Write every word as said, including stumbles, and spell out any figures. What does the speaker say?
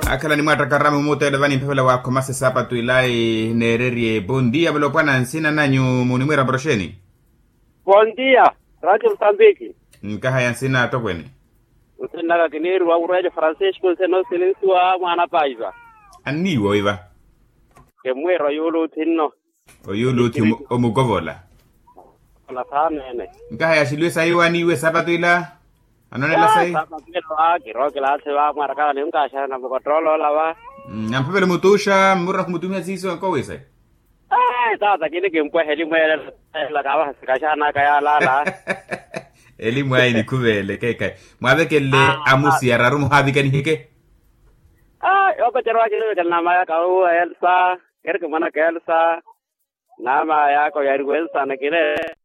akala ni mwata karamu moto elevani mpefela wa komase sapa tuilai nererie. Bon dia velo pana nsina nanyu munimwera brosheni. Bon dia, Radio Mozambique. Nkaha ya nsina tokweni. Usinaga kiniru wa uraje Francisco seno silinsuwa mwana paiva. Aniwo iva. Ke mwero yulu tinno. Oyulu ti omugovola. La sanene. Nkaha ya shilwe saiwa niwe sapa tuila. Anonela sai. Sapa tuila kiro kila sewa maraka ni mkasha na mkotrolo la wa. Nampevele mutusha mura kumutumia siso nkowe sai. Eh, tata kile kimpo heli mwele la kawa kasha na kaya la la. Eli mwai ni kuvele keke. Mwabe kele amusi ya rarumu havi kani hike. Ah, yopa cherwa kile kele nama ya kau Elsa, kere kumana ke Elsa. Nama ya ko ya Elsa na kile